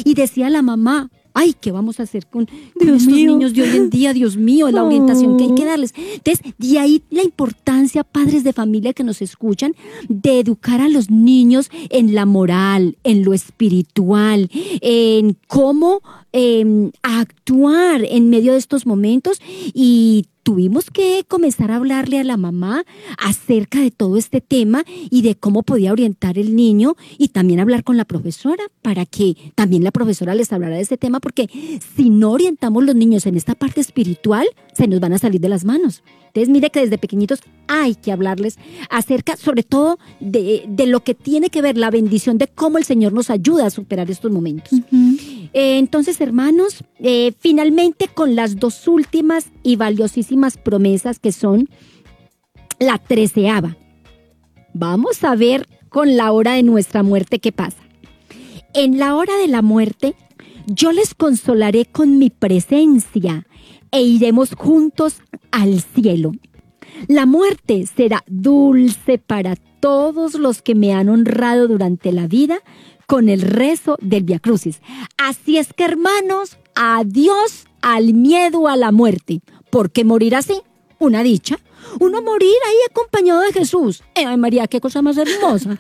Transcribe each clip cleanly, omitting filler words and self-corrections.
Y decía la mamá, ay, ¿qué vamos a hacer con estos niños de hoy en día? Dios mío, la orientación que hay que darles. Entonces, de ahí la importancia, padres de familia que nos escuchan, de educar a los niños en la moral, en lo espiritual, en cómo actuar en medio de estos momentos. Y tuvimos que comenzar a hablarle a la mamá acerca de todo este tema y de cómo podía orientar el niño, y también hablar con la profesora para que también la profesora les hablara de este tema, porque si no orientamos los niños en esta parte espiritual, se nos van a salir de las manos. Entonces, mire que desde pequeñitos hay que hablarles acerca, sobre todo, de lo que tiene que ver la bendición de cómo el Señor nos ayuda a superar estos momentos. Entonces, hermanos, finalmente con las dos últimas y valiosísimas promesas, que son la 13ª. Vamos a ver con la hora de nuestra muerte qué pasa. En la hora de la muerte, yo les consolaré con mi presencia e iremos juntos al cielo. La muerte será dulce para todos los que me han honrado durante la vida con el rezo del Vía Crucis. Así es que, hermanos, adiós al miedo a la muerte, porque morir así, una dicha. Uno morir ahí acompañado de Jesús. Ay, María, qué cosa más hermosa.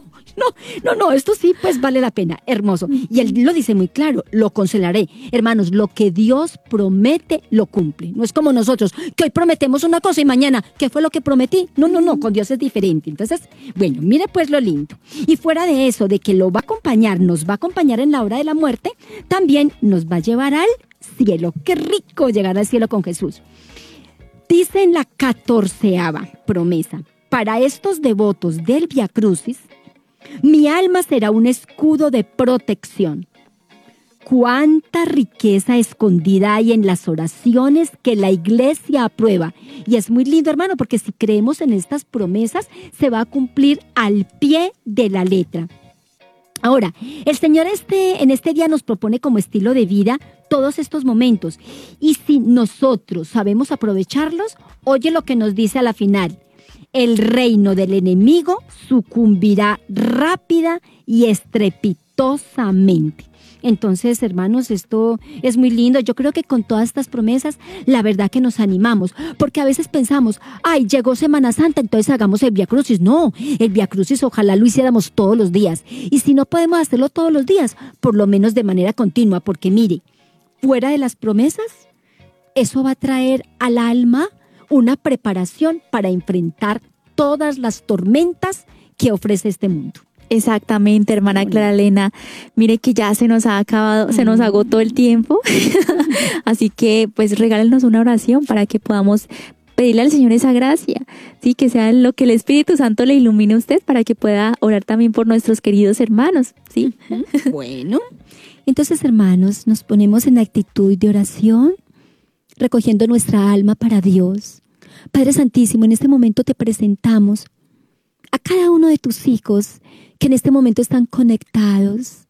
No, esto sí, pues vale la pena, hermoso. Y él lo dice muy claro, lo consolaré. Hermanos, lo que Dios promete, lo cumple. No es como nosotros, que hoy prometemos una cosa y mañana, ¿qué fue lo que prometí? No, con Dios es diferente. Entonces, bueno, mire pues lo lindo. Y fuera de eso, de que lo va a acompañar, nos va a acompañar en la hora de la muerte, también nos va a llevar al cielo. Qué rico llegar al cielo con Jesús. Dice en la 14ª promesa, para estos devotos del Vía Crucis, mi alma será un escudo de protección. Cuánta riqueza escondida hay en las oraciones que la Iglesia aprueba. Y es muy lindo, hermano, porque si creemos en estas promesas, se va a cumplir al pie de la letra. Ahora, el Señor en este día nos propone como estilo de vida todos estos momentos. Y si nosotros sabemos aprovecharlos, oye lo que nos dice a la final. El reino del enemigo sucumbirá rápida y estrepitosamente. Entonces, hermanos, esto es muy lindo. Yo creo que con todas estas promesas, la verdad que nos animamos, porque a veces pensamos, ay, llegó Semana Santa, entonces hagamos el Vía Crucis. No, el Vía Crucis ojalá lo hiciéramos todos los días. Y si no podemos hacerlo todos los días, por lo menos de manera continua, porque mire, fuera de las promesas, eso va a traer al alma una preparación para enfrentar todas las tormentas que ofrece este mundo. Exactamente, hermana Clara Elena. Mire que ya se nos ha acabado, se nos agotó el tiempo. Así que pues regálenos una oración para que podamos pedirle al Señor esa gracia, sí, que sea lo que el Espíritu Santo le ilumine a usted para que pueda orar también por nuestros queridos hermanos, ¿sí? Bueno, entonces, hermanos, nos ponemos en actitud de oración, recogiendo nuestra alma para Dios. Padre Santísimo, en este momento te presentamos a cada uno de tus hijos que en este momento están conectados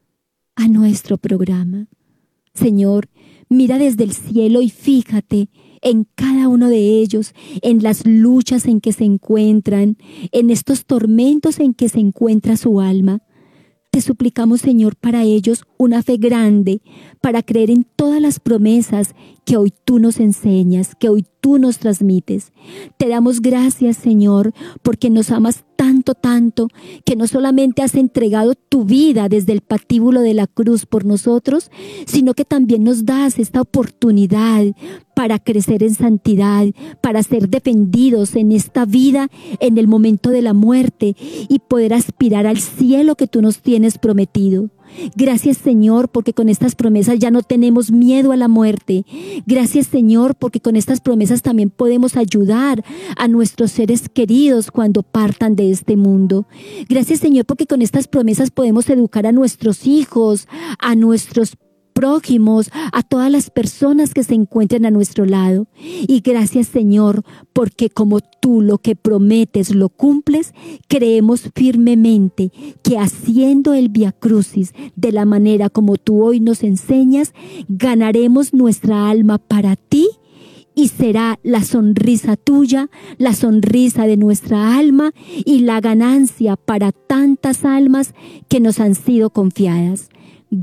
a nuestro programa. Señor, mira desde el cielo y fíjate en cada uno de ellos, en las luchas en que se encuentran, en estos tormentos en que se encuentra su alma. Te suplicamos, Señor, para ellos una fe grande, para creer en todas las promesas que hoy tú nos enseñas, que hoy tú nos transmites. Te damos gracias, Señor, porque nos amas tanto, que no solamente has entregado tu vida desde el patíbulo de la cruz por nosotros, sino que también nos das esta oportunidad para crecer en santidad, para ser defendidos en esta vida, en el momento de la muerte, y poder aspirar al cielo que tú nos tienes prometido. Gracias, Señor, porque con estas promesas ya no tenemos miedo a la muerte. Gracias, Señor, porque con estas promesas también podemos ayudar a nuestros seres queridos cuando partan de este mundo. Gracias, Señor, porque con estas promesas podemos educar a nuestros hijos, a nuestros prójimos, a todas las personas que se encuentren a nuestro lado. Y gracias, Señor, porque como tú lo que prometes lo cumples, creemos firmemente que haciendo el Vía Crucis de la manera como tú hoy nos enseñas, ganaremos nuestra alma para ti, y será la sonrisa tuya, la sonrisa de nuestra alma y la ganancia para tantas almas que nos han sido confiadas.